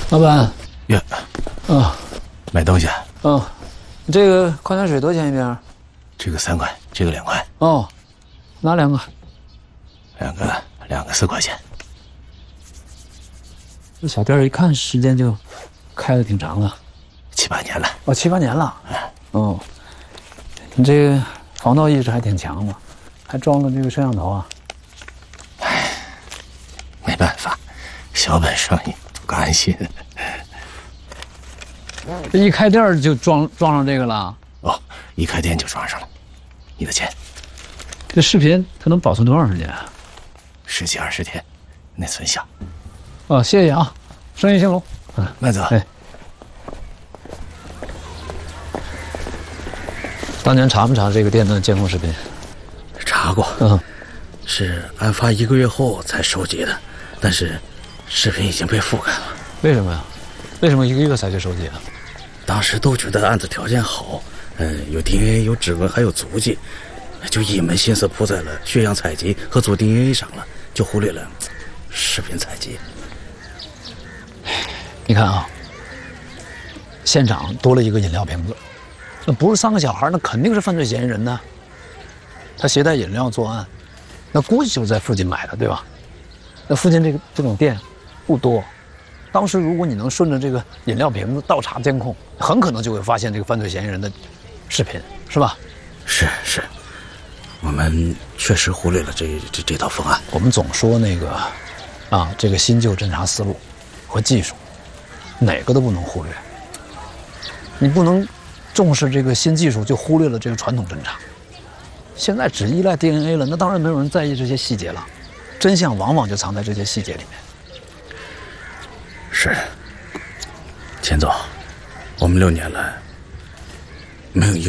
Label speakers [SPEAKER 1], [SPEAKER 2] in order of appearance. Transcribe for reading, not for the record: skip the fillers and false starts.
[SPEAKER 1] 老板。
[SPEAKER 2] 呀，买东西啊？
[SPEAKER 1] 这个矿泉水多少钱一瓶？
[SPEAKER 2] 这个3块，这个2块。
[SPEAKER 1] 哦，哪2个？
[SPEAKER 2] 两个4块钱。
[SPEAKER 1] 这小店一看时间就开得挺长了
[SPEAKER 2] ，7、8年了。
[SPEAKER 1] 哦，7、8年了。哦，你这个防盗意识还挺强嘛，还装了这个摄像头啊。
[SPEAKER 2] 唉，没办法，小本生意不甘心。
[SPEAKER 1] 这一开店就装上这个了？
[SPEAKER 2] 哦，一开店就装上了。你的钱。
[SPEAKER 1] 这视频它能保存多长时间啊
[SPEAKER 2] ？10几20天，内存小。
[SPEAKER 1] 哦，谢谢啊，生意兴隆。
[SPEAKER 2] 慢走。
[SPEAKER 1] 哎，当年查没查这个店的监控视频？
[SPEAKER 3] 查过。是案发1个月后才收集的，但是视频已经被覆盖了。
[SPEAKER 1] 为什么呀？为什么1个月才去收集啊？
[SPEAKER 3] 当时都觉得案子条件好，有 DNA 有指纹还有足迹，就一门心思扑在了血样采集和做 DNA 上了，就忽略了视频采集。
[SPEAKER 1] 你看啊，现场多了一个饮料瓶子，那不是3个小孩，那肯定是犯罪嫌疑人呢。他携带饮料作案，那估计就是在附近买的，对吧？那附近这种店不多，当时如果你能顺着这个饮料瓶子倒查监控，很可能就会发现这个犯罪嫌疑人的视频，是吧？
[SPEAKER 3] 是，我们确实忽略了这套方案。
[SPEAKER 1] 我们总说那个这个新旧侦查思路和技术，哪个都不能忽略。你不能重视这个新技术，就忽略了这个传统侦查。现在只依赖 DNA 了，那当然没有人在意这些细节了，真相往往就藏在这些细节里面。
[SPEAKER 3] 是，钱总，我们6年来没有一